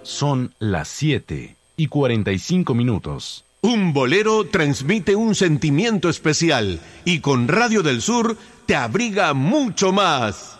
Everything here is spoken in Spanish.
Son las 7:45. Un bolero transmite un sentimiento especial y con Radio del Sur te abriga mucho más.